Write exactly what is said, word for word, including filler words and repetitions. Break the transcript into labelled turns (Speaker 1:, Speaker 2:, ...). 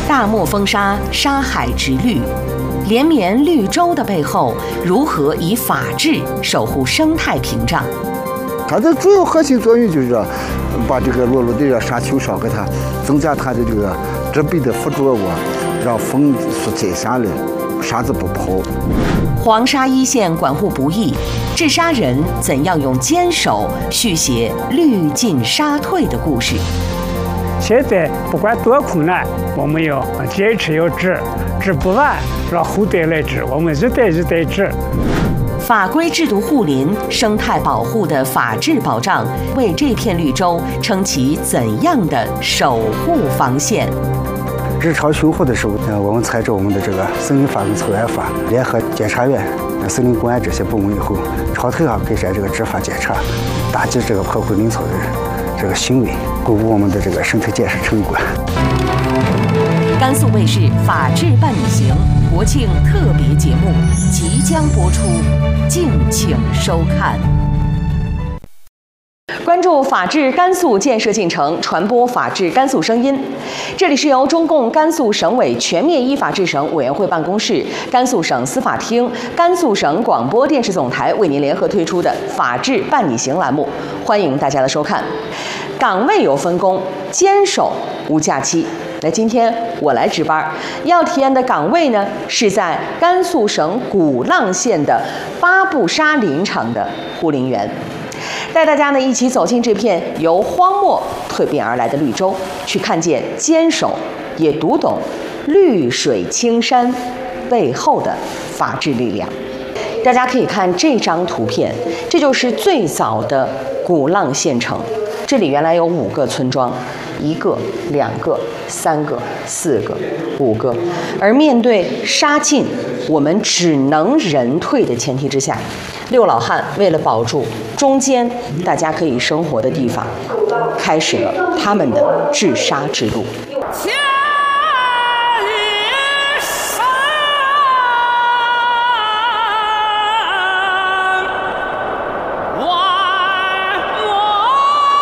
Speaker 1: 大漠风沙，沙海直绿，连绵绿洲的背后，如何以法治守护生态屏障？
Speaker 2: 它的主要核心作用就是把这个裸露的这沙丘上给它增加它的这个遮蔽的附着物，让风速减下来，沙子不跑。
Speaker 1: 黄沙一线管护不易，治沙人怎样用坚守续写绿尽沙退的故事？
Speaker 3: 现在不管多困难，我们要坚持要治，治不完让后代来治，我们一代一代治。
Speaker 1: 法规制度护林、生态保护的法治保障，为这片绿洲撑起怎样的守护防线？
Speaker 4: 日常修复的时候，呃，我们采着我们的这个森林法跟草原法，联合检察院、森林公安这些部门以后，朝头上开展这个执法检查，打击这个破坏林草的这个行为，巩固我们的这个生态建设成果。
Speaker 1: 甘肃卫视《法治伴你行》国庆特别节目即将播出，敬请收看。关注法治甘肃建设进程，传播法治甘肃声音。这里是由中共甘肃省委全面依法治省委员会办公室、甘肃省司法厅、甘肃省广播电视总台为您联合推出的《法治伴你行》栏目，欢迎大家的收看。岗位有分工，坚守无假期。那今天我来值班，要体验的岗位呢是在甘肃省古浪县的巴布沙林场的护林员，带大家呢一起走进这片由荒漠蜕变而来的绿洲，去看见坚守，也读懂绿水青山背后的法治力量。大家可以看这张图片，这就是最早的古浪县城。这里原来有五个村庄，一个、两个、三个、四个、五个。而面对沙尽，我们只能人退的前提之下，六老汉为了保住中间大家可以生活的地方，开始了他们的治沙之路。
Speaker 5: 起